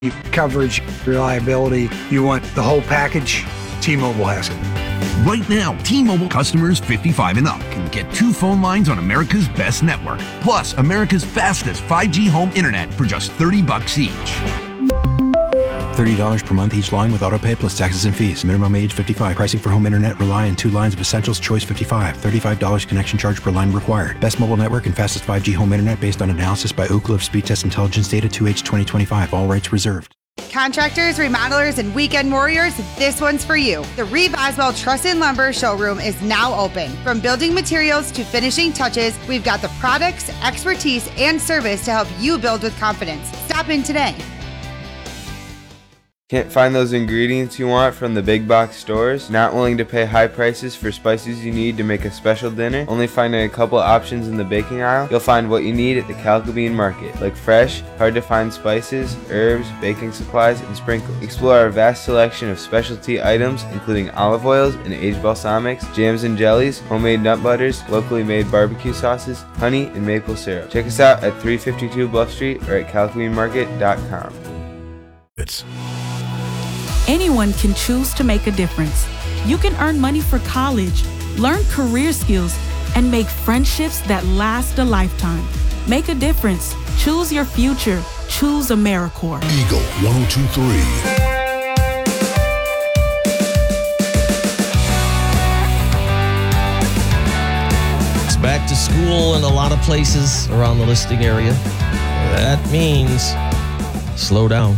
coverage, reliability. You want the whole package? T-Mobile has it. Right now, T-Mobile customers 55 and up can get 2 phone lines on America's best network, plus America's fastest 5G home internet for just $30 each. $30 per month each line with autopay plus taxes and fees. Minimum age 55. Pricing for home internet rely on 2 lines of Essentials. Choice 55. $35 connection charge per line required. Best mobile network and fastest 5G home internet based on analysis by Ookla of Speed Test Intelligence data 2H 2025. All rights reserved. Contractors, remodelers, and weekend warriors, this one's for you. The Reeve Oswald Truss and Lumber showroom is now open. From building materials to finishing touches, we've got the products, expertise, and service to help you build with confidence. Stop in today. Can't find those ingredients you want from the big box stores? Not willing to pay high prices for spices you need to make a special dinner? Only finding a couple options in the baking aisle? You'll find what you need at the Calcabeen Market, like fresh, hard to find spices, herbs, baking supplies, and sprinkles. Explore our vast selection of specialty items, including olive oils and aged balsamics, jams and jellies, homemade nut butters, locally made barbecue sauces, honey, and maple syrup. Check us out at 352 Bluff Street or at calcabeenmarket.com. Anyone can choose to make a difference. You can earn money for college, learn career skills, and make friendships that last a lifetime. Make a difference. Choose your future. Choose AmeriCorps. Eagle 102.3. It's back to school in a lot of places around the listing area. That means slow down.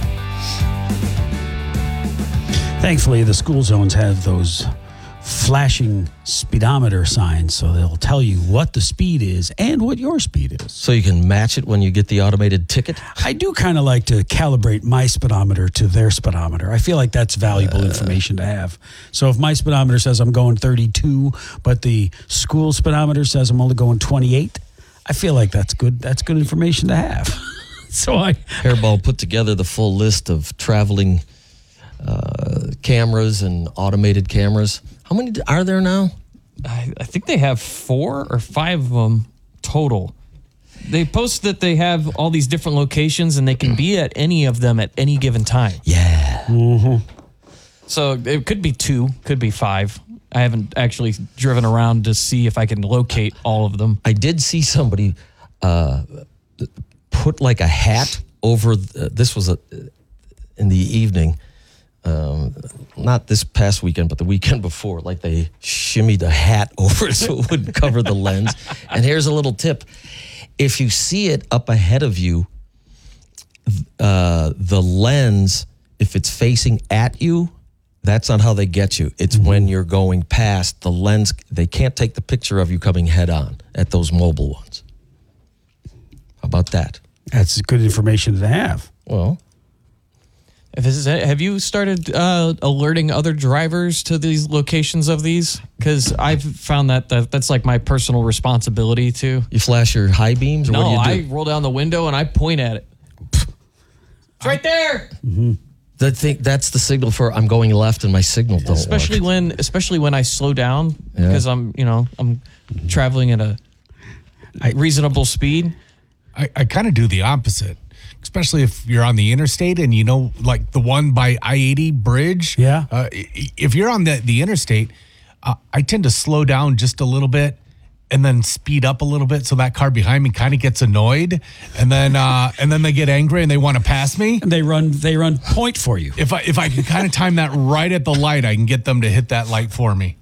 Thankfully, the school zones have those flashing speedometer signs, so they'll tell you what the speed is and what your speed is. So you can match it when you get the automated ticket? I do kind of like to calibrate my speedometer to their speedometer. I feel like that's valuable information to have. So if my speedometer says I'm going 32, but the school speedometer says I'm only going 28, I feel like that's good. That's good information to have. Hairball put together the full list of traveling cameras and automated cameras. How many are there now? I think they have 4 or 5 of them total. They post that they have all these different locations and they can be at any of them at any given time. Yeah. Mm-hmm. So it could be 2, could be 5. I haven't actually driven around to see if I can locate all of them. I did see somebody put like a hat over, this was in the evening, not this past weekend, but the weekend before, like they shimmied a hat over it so it wouldn't cover the lens. And here's a little tip. If you see it up ahead of you, the lens, if it's facing at you, that's not how they get you. It's when you're going past the lens. They can't take the picture of you coming head on at those mobile ones. How about that? That's good information to have. Well, have you started alerting other drivers to these locations of these? Because I've found that's like my personal responsibility too. You flash your high beams? Or No, what do you do? I roll down the window and I point at it. It's right there. Mm-hmm. That's the signal for I'm going left and my signal don't Especially when I slow down because I'm traveling at a reasonable speed. I kind of do the opposite. Especially if you're on the interstate and like the one by I-80 bridge. Yeah. If you're on the interstate, I tend to slow down just a little bit and then speed up a little bit so that car behind me kind of gets annoyed, and then they get angry and they want to pass me. And they run point for you. If I can kind of time that right at the light, I can get them to hit that light for me.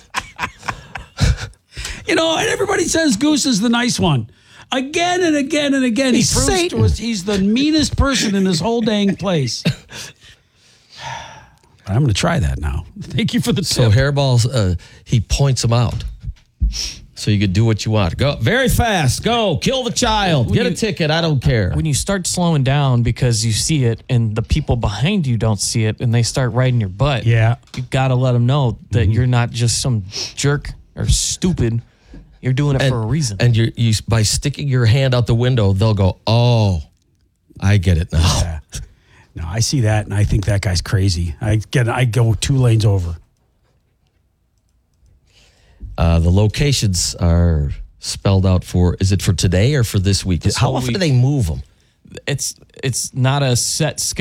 And everybody says Goose is the nice one. Again and again and again, he proves to us he's the meanest person in this whole dang place. I'm going to try that now. Thank you for the tip. So Hairball, he points them out. So you could do what you want. Go very fast. Go. Kill the child. Get a ticket. I don't care. When you start slowing down because you see it and the people behind you don't see it and they start riding your butt, you got to let them know that you're not just some jerk or stupid. You're doing it for a reason. And you by sticking your hand out the window, they'll go, oh, I get it now. Yeah. No, I see that, and I think that guy's crazy. I go 2 lanes over. The locations are spelled out is it for today or for this week? How often do they move them? it's not a set schedule.